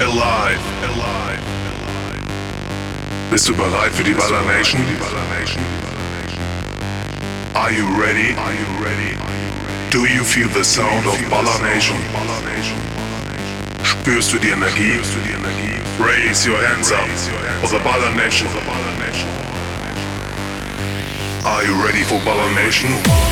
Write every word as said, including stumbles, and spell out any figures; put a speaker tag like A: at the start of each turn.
A: alive, alive. Bist du bereit für die Baller Nation? Are you ready? Are you ready? Do you feel the sound of Baller Nation? Spürst du die Energie? Raise your hands up for the Baller Nation. Are you ready for Baller Nation?